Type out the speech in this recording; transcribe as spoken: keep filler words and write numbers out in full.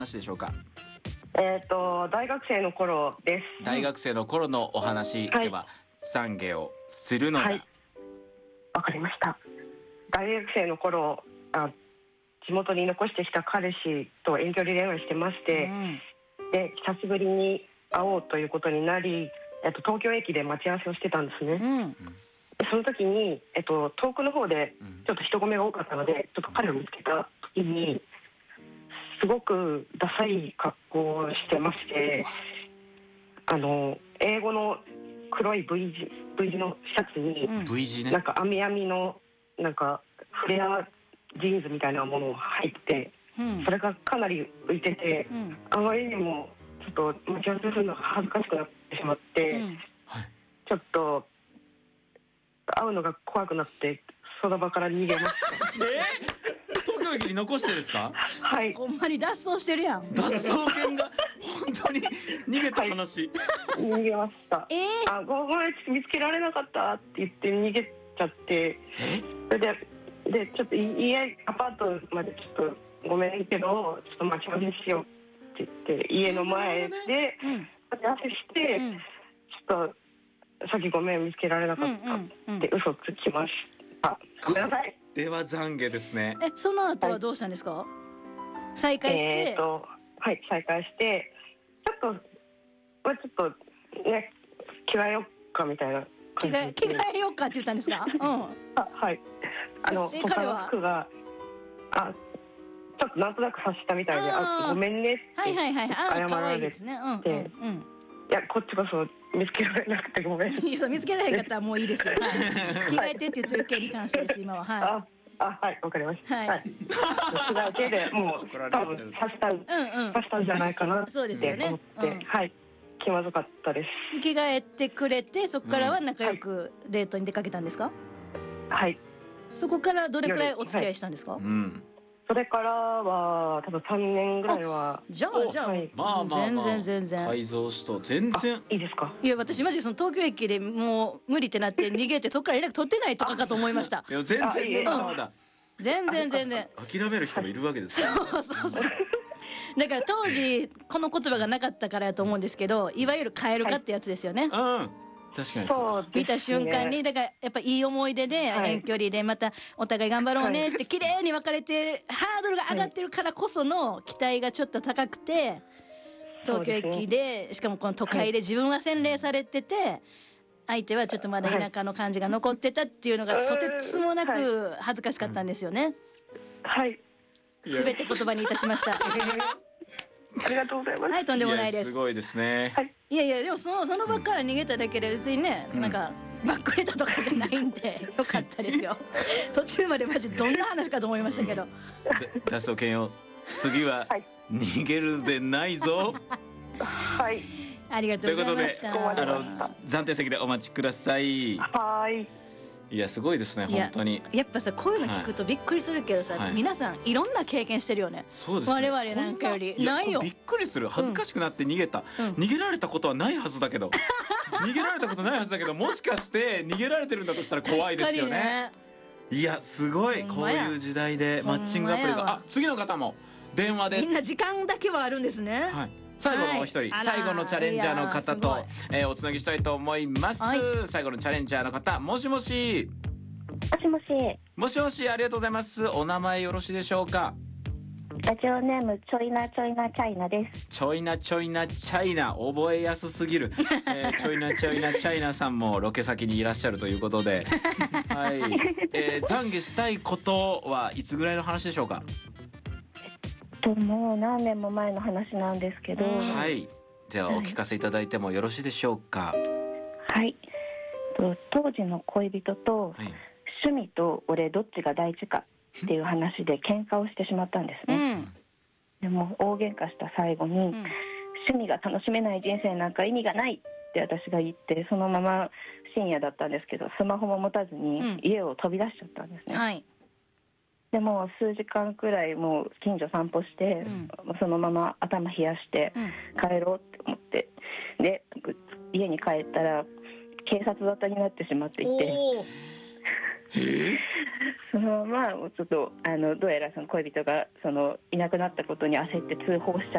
話でしょうか。 えっと大学生の頃です。 大学生の頃のお話では、懺悔をするのが、 はい、わかりました。大学生の頃、あ地元に残してきた彼氏と遠距離恋愛してまして、うん、で久しぶりに会おうということになり、えっと、東京駅で待ち合わせをしてたんですね、うん、でその時に、えっと、遠くの方でちょっと人混みが多かったので、ちょっと彼を見つけた時にすごくダサい格好をしてまして、あの英語の黒い V 字、V 字のシャツに、うん、V 字ね、なんか網網のなんかフレアジーンズみたいなものを履いて、うん、それがかなり浮いてて、うん、あまりにもちょっと待ち合わせするのが恥ずかしくなってしまって、うん、ちょっと会うのが怖くなってその場から逃げましたえー東京駅に残してですか？ はい。 ほんまに脱走してるやん。 脱走犬が本当に逃げた話。 はい、逃げました。えー、あ、ごめん、見つけられなかったって言って逃げちゃって、それででちょっと家アパートまでちょっとごめんけどちょっと待ち合わせしようって言って家の前で待ち合わせして、うん、ちょっとさっきごめん見つけられなかったって嘘つきました。ごめんなさい。 では懺悔ですね。 え、その後はどうしたんですか？はい、再会して、 えーとはい再会してちょっとまあちょっとね着替えようかみたいな感じで着替えようかって言ったんですか？うん、 あはいあの他の服があちょっとなんとなく察したみたいであごめんねって謝られて、いやこっちこそ見つけられなくてごめんいやそう見つけられなかったらもういいですよ、はい、着替えてって言ってる件に関してです今は。はい、 ああはいわかりました。はい。着替えてでもう多分察した察したんじゃないかなって思って、はい気まずかったです。 着替えてくれてそこからは仲良くデートに出かけたんですか？ はい。 そこからどれくらいお付き合いしたんですか？ はい、うんそれからは多分さんねんぐらいは。 じゃあじゃあ、はい、 まあまあ、まあ、 全然全然改造しと全然いいですか？ いや私マジでその東京駅でもう無理ってなって逃げてそこから連絡取ってないとかかと思いました。 いや全然ねまだまだ全然全然諦める人もいるわけですよ。 そうそうそうだから当時この言葉がなかったからやと思うんですけど、いわゆるカエル化ってやつですよね。 はい、うん確かにそう見た瞬間にだからやっぱいい思い出で遠距離でまたお互い頑張ろうねって綺麗に別れてハードルが上がってるからこその期待がちょっと高くて、東京駅でしかもこの都会で自分は洗礼されてて相手はちょっとまだ田舎の感じが残ってたっていうのがとてつもなく恥ずかしかったんですよね。 はい、 すべて言葉にいたしましたありがとうございます。 はい、とんでもないです。 すごいですね。 はい、 いやいやでもそのその場から逃げただけで別にね、うん、なんかばっくれたとかじゃないんでよかったですよ途中までマジどんな話かと思いましたけど、うん、 脱走犬よ次は逃げるでないぞはいありがとうございました。 ということであの暫定席でお待ちください。 はいいやすごいですね本当に。 やっぱさこういうの聞くとびっくりするけどさ、はい、皆さんいろんな経験してるよね。 そうですね。 我々なんかよりないよ。 びっくりする。恥ずかしくなって逃げた、うん、逃げられたことはないはずだけど逃げられたことないはずだけどもしかして逃げられてるんだとしたら怖いですよね。ねいやすごいこういう時代でマッチングアプリがあ次の方も電話でみんな時間だけはあるんですね。 はい最後のお一人、はい、最後のチャレンジャーの方と、えー、おつなぎしたいと思います、はい、最後のチャレンジャーの方もしもしもしもしもしもしありがとうございます。お名前よろしいでしょうか？ ラジオネームちょいなちょいなチャイナです。 ちょいなちょいなチャイナ覚えやすすぎる、えー、ちょいなちょいなチャイナさんもロケ先にいらっしゃるということではい、えー、懺悔したいことはいつぐらいの話でしょうか？ ともう何年も前の話なんですけど、 はいではお聞かせいただいてもよろしいでしょうか？ はい、と当時の恋人と、はい、趣味と俺どっちが大事かっていう話で喧嘩をしてしまったんですね、うん、でも大喧嘩した最後に、うん、趣味が楽しめない人生なんか意味がないって私が言ってそのまま深夜だったんですけどスマホも持たずに家を飛び出しちゃったんですね、うんはいでも数時間くらいもう近所散歩して、うん、そのまま頭冷やして帰ろうって思って、うん、で家に帰ったら警察沙汰になってしまっていてそのままちょっとあのどうやらその恋人がそのいなくなったことに焦って通報しちゃ